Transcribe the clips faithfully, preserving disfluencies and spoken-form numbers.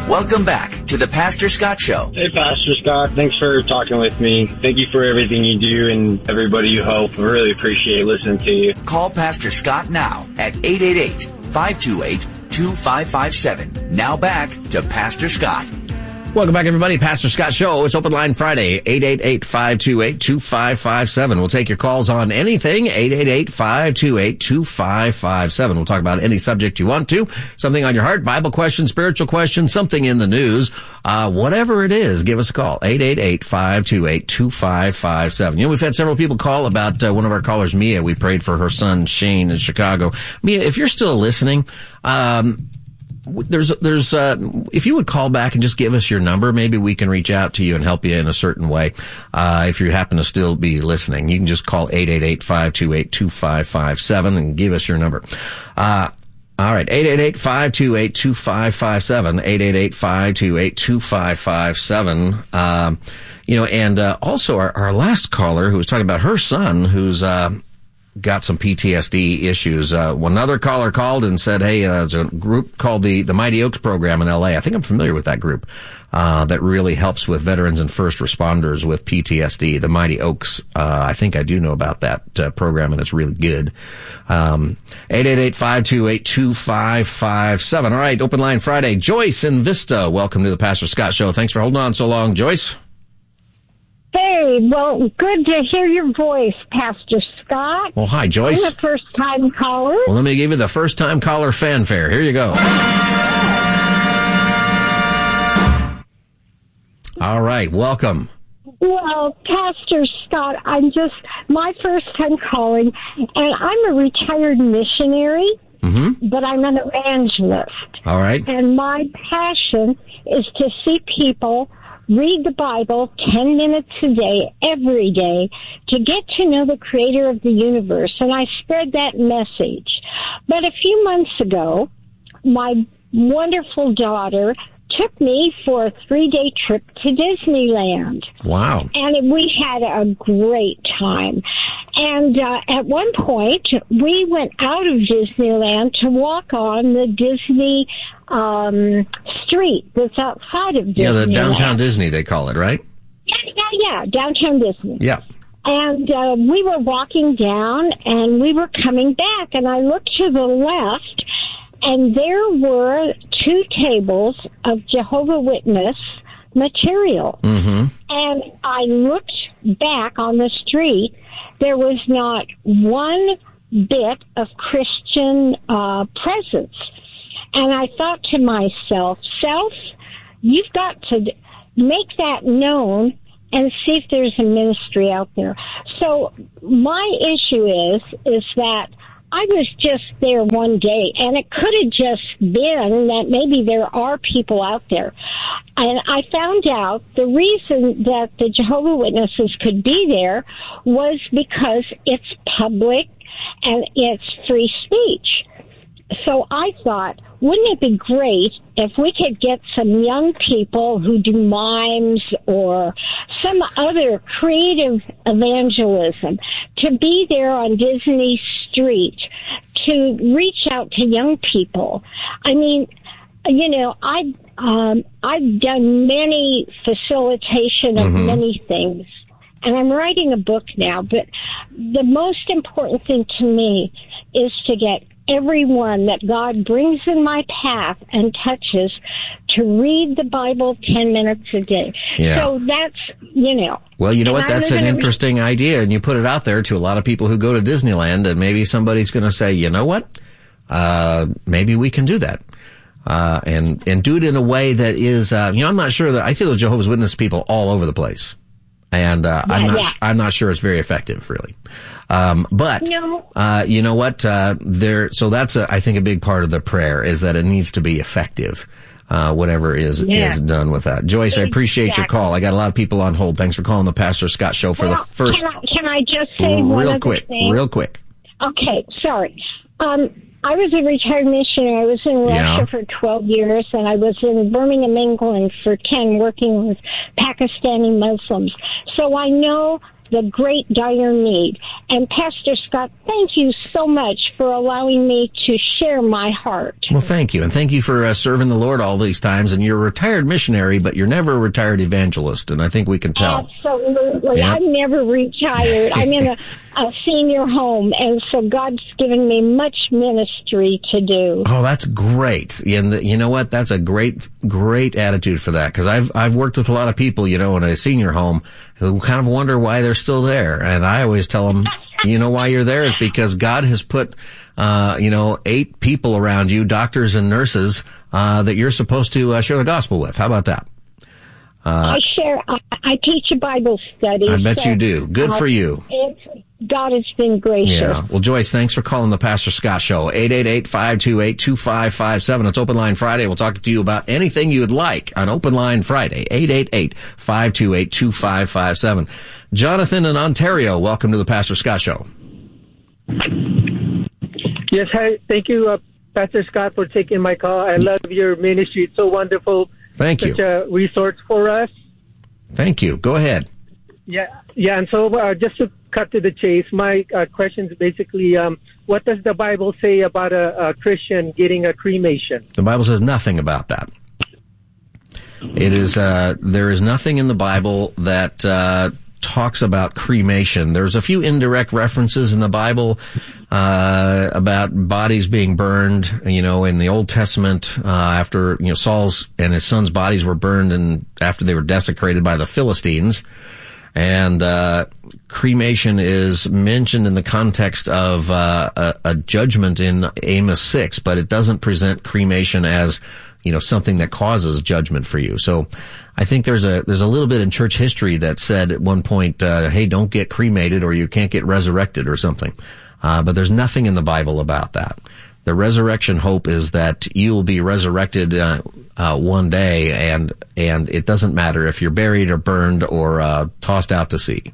Welcome back to the Pastor Scott Show. Hey, Pastor Scott. Thanks for talking with me. Thank you for everything you do and everybody you help. I really appreciate listening to you. Call Pastor Scott now at eight eight eight, five two eight, two five five seven. Now back to Pastor Scott. Welcome back, everybody. Pastor Scott Show. It's Open Line Friday, eight eight eight, five two eight, two five five seven. We'll take your calls on anything, eight eight eight, five two eight, two five five seven. We'll talk about any subject you want to, something on your heart, Bible question, spiritual question, something in the news, uh, whatever it is, give us a call, eight eight eight, five two eight, two five five seven. You know, we've had several people call about uh, one of our callers, Mia. We prayed for her son, Shane, in Chicago. Mia, if you're still listening, um, There's, there's, uh, if you would call back and just give us your number, maybe we can reach out to you and help you in a certain way. Uh, if you happen to still be listening, you can just call eight eight eight, five two eight, two five five seven and give us your number. Uh, all right, eight eight eight, five two eight, two five five seven, eight eight eight, five two eight, two five five seven. Um, you know, and, uh, also our, our last caller who was talking about her son who's, uh, got some P T S D issues. Uh, another caller called and said, hey, uh, there's a group called the, the Mighty Oaks program in L A. I think I'm familiar with that group, uh, that really helps with veterans and first responders with P T S D. The Mighty Oaks, uh, I think I do know about that, uh, program, and it's really good. Um, eight eight eight, five two eight, two five five seven. All right, Open Line Friday. Joyce in Vista, welcome to the Pastor Scott Show. Thanks for holding on so long, Joyce. Hey, well, good to hear your voice, Pastor Scott. Well, hi, Joyce. I'm a first-time caller. Well, let me give you the first-time caller fanfare. Here you go. All right, welcome. Well, Pastor Scott, I'm just my first time calling, and I'm a retired missionary, mm-hmm. but I'm an evangelist. All right. And my passion is to see people read the Bible ten minutes a day, every day, to get to know the Creator of the universe. And I spread that message. But a few months ago, my wonderful daughter took me for a three-day trip to Disneyland. Wow. And we had a great time. And uh, at one point, we went out of Disneyland to walk on the Disney um, street that's outside of Disneyland. Yeah, the downtown Disney, they call it, right? Yeah, yeah, yeah, downtown Disney. Yeah. And uh, we were walking down, and we were coming back, and I looked to the left, and there were two tables of Jehovah's Witness material. Mm-hmm. And I looked back on the street. There was not one bit of Christian uh, presence. And I thought to myself, self, you've got to make that known and see if there's a ministry out there. So my issue is, is that I was just there one day, and it could have just been that maybe there are people out there. And I found out the reason that the Jehovah's Witnesses could be there was because it's public and it's free speech. So I thought, wouldn't it be great if we could get some young people who do mimes or some other creative evangelism to be there on Disney Street to reach out to young people? I mean, you know, I, um, I've done many facilitation of mm-hmm. many things, and I'm writing a book now, but the most important thing to me is to get everyone that God brings in my path and touches to read the Bible ten minutes a day. Yeah. So that's, you know. Well, you know what? I That's an interesting re- idea, and you put it out there to a lot of people who go to Disneyland, and maybe somebody's going to say, you know what? Uh, maybe we can do that. Uh, and, and do it in a way that is, uh, you know, I'm not sure that, I see those Jehovah's Witness people all over the place. And, uh, yeah, I'm not, yeah. I'm not sure it's very effective, really. Um, but, no. uh, you know what, uh, there, so that's a, I think a big part of the prayer is that it needs to be effective, uh, whatever is, yeah. is done with that. Joyce, exactly. I appreciate your call. I got a lot of people on hold. Thanks for calling the Pastor Scott Show for well, the first. Can I, can I just say one real other quick, thing? real quick. Okay, sorry. Um, I was a retired missionary. I was in Russia yeah. for twelve years, and I was in Birmingham, England for ten, working with Pakistani Muslims. So I know the great dire need. And Pastor Scott, thank you so much for allowing me to share my heart. Well, thank you. And thank you for uh, serving the Lord all these times. And you're a retired missionary, but you're never a retired evangelist. And I think we can tell. Absolutely. Yep. I'm never retired. I'm in a, a senior home. And so God's given me much ministry to do. Oh, that's great. And the, you know what? That's a great, great attitude for that. Cause I've, I've worked with a lot of people, you know, in a senior home who kind of wonder why they're still there. And I always tell them, you know why you're there is because God has put, uh, you know, eight people around you, doctors and nurses, uh, that you're supposed to uh, share the gospel with. How about that? Uh, I share, I, I teach a Bible study. I bet so, you do. Good uh, for you. It's, God has been gracious. Yeah. Well, Joyce, thanks for calling the Pastor Scott Show. eight eight eight, five two eight, two five five seven. It's Open Line Friday. We'll talk to you about anything you would like on Open Line Friday. eight eight eight, five two eight, two five five seven. Jonathan in Ontario, welcome to the Pastor Scott Show. Yes, hi. Thank you, uh, Pastor Scott, for taking my call. I love your ministry. It's so wonderful. Thank you. Such a resource for us. Thank you. Go ahead. Yeah, yeah. And so uh, just to cut to the chase, my uh, question is basically, um, what does the Bible say about a, a Christian getting a cremation? The Bible says nothing about that. It is, uh, there is nothing in the Bible that, uh, talks about cremation. There's a few indirect references in the Bible, uh, about bodies being burned, you know, in the Old Testament, uh, after, you know, Saul's and his son's bodies were burned and after they were desecrated by the Philistines. And, uh, cremation is mentioned in the context of, uh, a, a judgment in Amos six, but it doesn't present cremation as, you know, something that causes judgment for you. So I think there's a, there's a little bit in church history that said at one point, uh, hey, don't get cremated or you can't get resurrected or something. Uh, but there's nothing in the Bible about that. The resurrection hope is that you'll be resurrected, uh, uh, one day and, and it doesn't matter if you're buried or burned or, uh, tossed out to sea.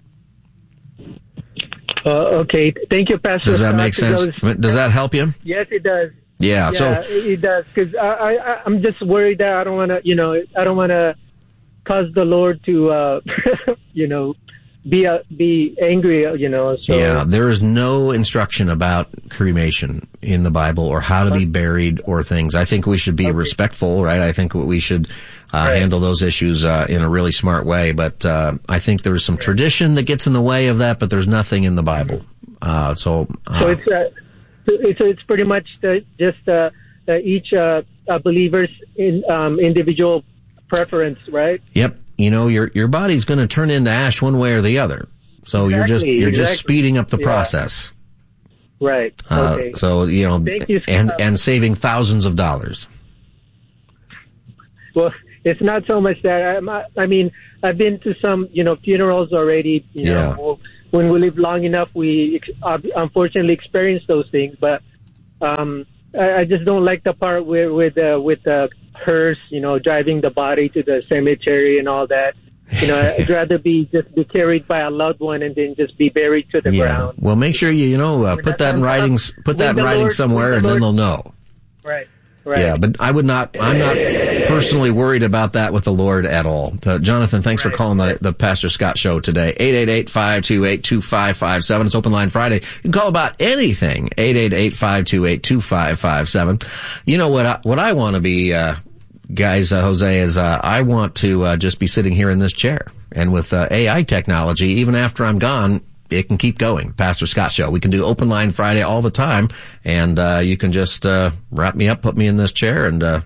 Uh, okay. Thank you, Pastor. Does that Scott. make sense? Was, Does that help you? Yes, it does. Yeah, Yeah, so it does, because I, I, I'm just worried that I don't want to, you know, I don't want to cause the Lord to, uh, you know, be uh, be angry, you know. So. Yeah, there is no instruction about cremation in the Bible or how to be buried or things. I think we should be okay. respectful, right? I think we should uh, right. handle those issues uh, in a really smart way. But uh, I think there's some right. tradition that gets in the way of that, but there's nothing in the Bible. Uh, so, uh, so it's uh, it's it's pretty much the, just uh, uh, each uh, uh, believer's in, um, individual preference, right? Yep. You know, your your body's going to turn into ash one way or the other. So exactly, you're just you're exactly. just speeding up the yeah. process. Right. Uh, okay. So, you know, Thank you, and and saving thousands of dollars. Well, it's not so much that I'm, I mean, I've been to some, you know, funerals already. You yeah. know, when we live long enough, we unfortunately experience those things. But um, I, I just don't like the part where with uh, with the hearse, you know, driving the body to the cemetery and all that. You know, I'd rather be just be carried by a loved one and then just be buried to the yeah. ground. Well, make sure you, you know, uh, put that in writing, put that in writing somewhere, and then they'll know. Right. Right. Yeah, but I would not, I'm not personally worried about that with the Lord at all. Uh, Jonathan, thanks right. for calling the, the Pastor Scott Show today. eight eight eight, five two eight, two five five seven. It's Open Line Friday. You can call about anything. eight eight eight, five two eight, two five five seven. You know what I, what I want to be, uh, guys, uh, Jose, is, uh, I want to, uh, just be sitting here in this chair. And with, uh, A I technology, even after I'm gone, it can keep going. Pastor Scott Show. We can do Open Line Friday all the time, and uh you can just uh wrap me up, put me in this chair, and uh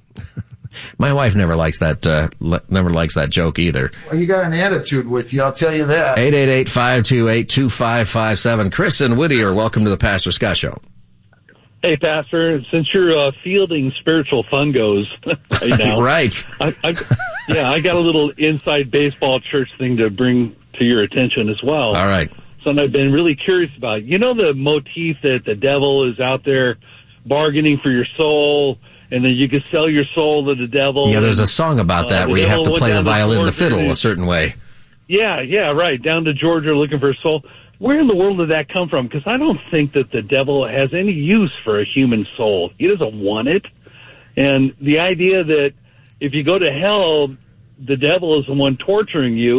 my wife never likes that uh le- never likes that joke either. Well, you got an attitude with you, I'll tell you that. eight eight eight, five two eight, two five five seven. Chris in Whittier, welcome to the Pastor Scott Show. Hey, Pastor, since you're uh, fielding spiritual fungos right now, right? I, I, yeah, I got a little inside baseball church thing to bring to your attention as well. All right. Something I've been really curious about. You know the motif that the devil is out there bargaining for your soul, and then you can sell your soul to the devil. Yeah, there's and, a song about that uh, where you have to play the violin, the fiddle and, a certain way. Yeah, yeah, right. Down to Georgia looking for a soul. Where in the world did that come from? Because I don't think that the devil has any use for a human soul. He doesn't want it. And the idea that if you go to hell, the devil is the one torturing you,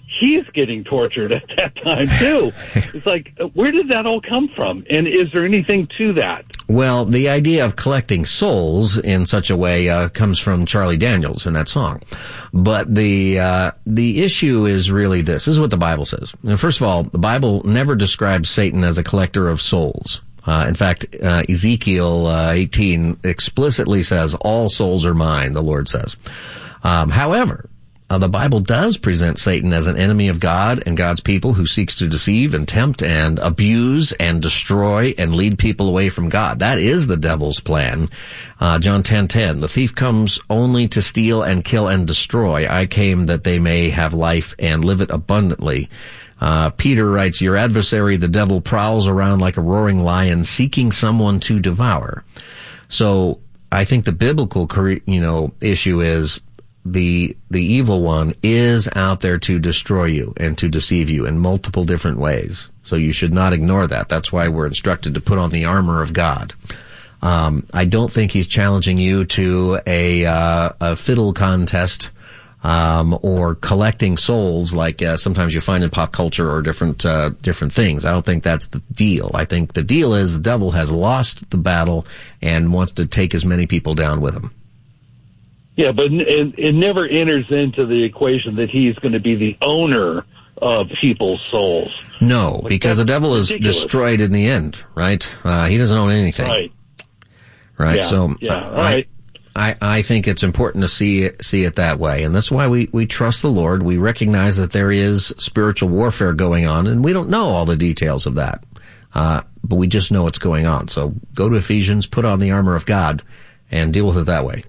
he's getting tortured at that time, too. It's like, where did that all come from? And is there anything to that? Well, the idea of collecting souls in such a way uh, comes from Charlie Daniels in that song. But the uh, the issue is really this. This is what the Bible says. Now, first of all, the Bible never describes Satan as a collector of souls. Uh, in fact, uh, Ezekiel uh, eighteen explicitly says, all souls are mine, the Lord says. Um, however, Uh, the Bible does present Satan as an enemy of God and God's people who seeks to deceive and tempt and abuse and destroy and lead people away from God. That is the devil's plan. Uh, John ten ten, the thief comes only to steal and kill and destroy. I came that they may have life and live it abundantly. Uh, Peter writes, your adversary, the devil, prowls around like a roaring lion seeking someone to devour. So I think the biblical, you know, issue is the the evil one is out there to destroy you and to deceive you in multiple different ways. So you should not ignore that. That's why we're instructed to put on the armor of God. Um, I don't think he's challenging you to a uh, a fiddle contest um, or collecting souls like uh, sometimes you find in pop culture or different uh, different things. I don't think that's the deal. I think the deal is the devil has lost the battle and wants to take as many people down with him. Yeah, but it, it never enters into the equation that he's going to be the owner of people's souls. No, like, because the devil is ridiculous. Destroyed in the end, right? Uh, he doesn't own anything. Right. Right, yeah, so yeah, I, right. I, I think it's important to see it, see it that way. And that's why we, we trust the Lord. We recognize that there is spiritual warfare going on, and we don't know all the details of that. Uh, but we just know what's going on. So go to Ephesians, put on the armor of God, and deal with it that way.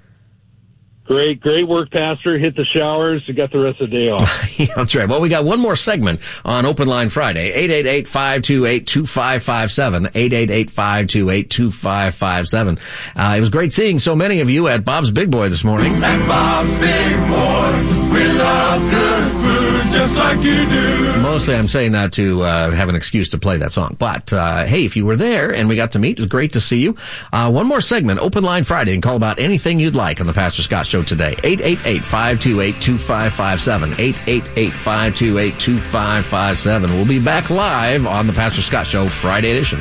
Great, great work, Pastor. Hit the showers. You got the rest of the day off. Yeah, that's right. Well, we got one more segment on Open Line Friday. eight eight eight, five two eight, two five five seven. eight eight eight, five two eight, two five five seven. Uh, it was great seeing so many of you at Bob's Big Boy this morning. At Bob's Big Boy, we love good food just like you do. Mostly I'm saying that to uh, have an excuse to play that song. But, uh, hey, if you were there and we got to meet, it was great to see you. Uh, one more segment, Open Line Friday, and call about anything you'd like on the Pastor Scott Show today. eight eight eight, five two eight, two five five seven. eight eight eight, five two eight, two five five seven. We'll be back live on the Pastor Scott Show Friday edition.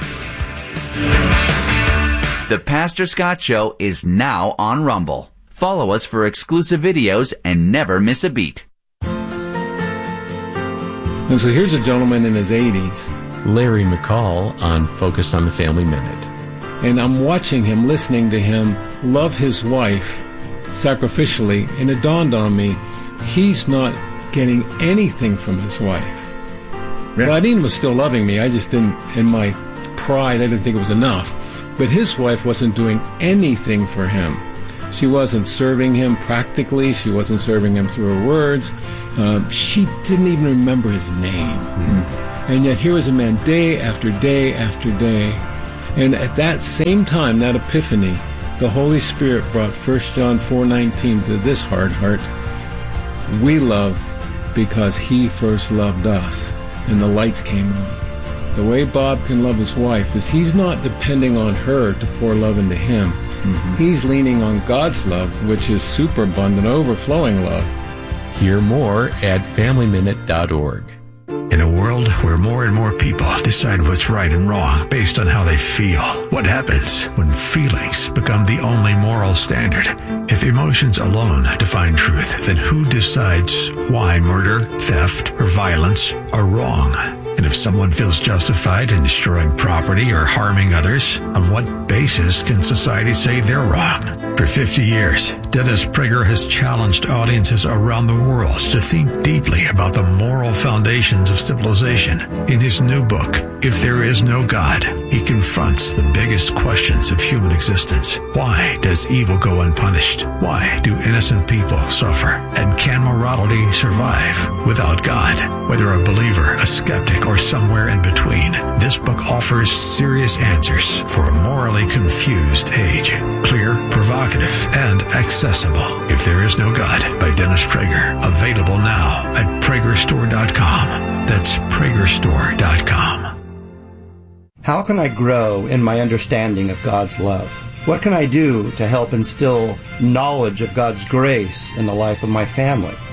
The Pastor Scott Show is now on Rumble. Follow us for exclusive videos and never miss a beat. And so here's a gentleman in his eighties, Larry McCall, on Focus on the Family Minute. And I'm watching him, listening to him love his wife sacrificially, and it dawned on me, he's not getting anything from his wife. Yeah. Claudine was still loving me. I just didn't, in my pride, I didn't think it was enough. But his wife wasn't doing anything for him. She wasn't serving him practically. She wasn't serving him through her words. Um, she didn't even remember his name. Mm-hmm. And yet here was a man day after day after day. And at that same time, that epiphany, the Holy Spirit brought First John four nineteen to this hard heart. We love because he first loved us. And the lights came on. The way Bob can love his wife is he's not depending on her to pour love into him. Mm-hmm. He's leaning on God's love, which is superabundant, overflowing love. Hear more at family minute dot org. In a world where more and more people decide what's right and wrong based on how they feel, what happens when feelings become the only moral standard? If emotions alone define truth, then who decides why murder, theft, or violence are wrong? And if someone feels justified in destroying property or harming others, on what basis can society say they're wrong? For fifty years, Dennis Prager has challenged audiences around the world to think deeply about the moral foundations of civilization. In his new book, If There Is No God, he confronts the biggest questions of human existence. Why does evil go unpunished? Why do innocent people suffer? And can morality survive without God? Whether a believer, a skeptic, or somewhere in between, this book offers serious answers for a morally confused age. Clear, provocative, and accessible. If There Is No God by Dennis Prager. Available now at Prager Store dot com. That's Prager Store dot com. How can I grow in my understanding of God's love? What can I do to help instill knowledge of God's grace in the life of my family?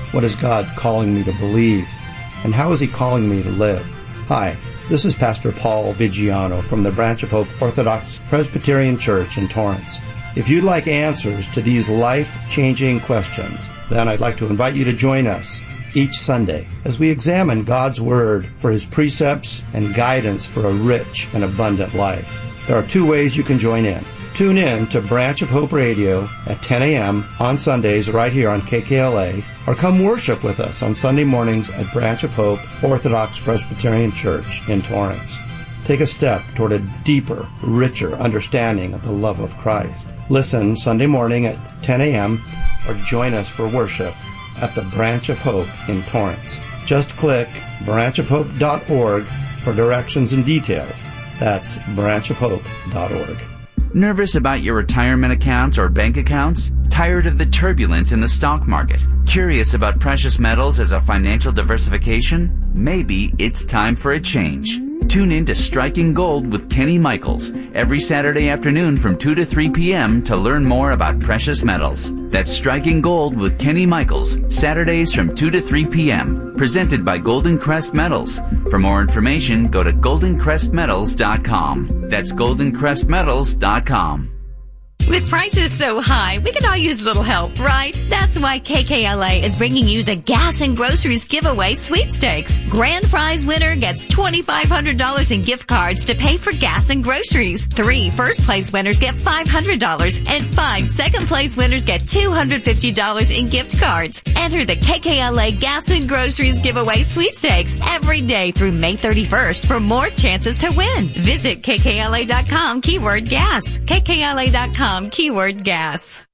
What is God calling me to believe? And how is He calling me to live? Hi, this is Pastor Paul Vigiano from the Branch of Hope Orthodox Presbyterian Church in Torrance. If you'd like answers to these life-changing questions, then I'd like to invite you to join us each Sunday as we examine God's Word for His precepts and guidance for a rich and abundant life. There are two ways you can join in. Tune in to Branch of Hope Radio at ten a.m. on Sundays right here on K K L A, or come worship with us on Sunday mornings at Branch of Hope Orthodox Presbyterian Church in Torrance. Take a step toward a deeper, richer understanding of the love of Christ. Listen Sunday morning at ten a.m. or join us for worship at the Branch of Hope in Torrance. Just click branch of hope dot org for directions and details. That's branch of hope dot org. Nervous about your retirement accounts or bank accounts? Tired of the turbulence in the stock market? Curious about precious metals as a financial diversification? Maybe it's time for a change. Tune in to Striking Gold with Kenny Michaels every Saturday afternoon from two to three p.m. to learn more about precious metals. That's Striking Gold with Kenny Michaels, Saturdays from two to three p.m. Presented by Golden Crest Metals. For more information, go to golden crest metals dot com. That's golden crest metals dot com. With prices so high, we could all use a little help, right? That's why K K L A is bringing you the Gas and Groceries Giveaway Sweepstakes. Grand prize winner gets twenty-five hundred dollars in gift cards to pay for gas and groceries. Three first place winners get five hundred dollars, and five second place winners get two hundred fifty dollars in gift cards. Enter the K K L A Gas and Groceries Giveaway Sweepstakes every day through May thirty-first for more chances to win. Visit K K L A dot com, keyword gas. K K L A dot com, keyword gas.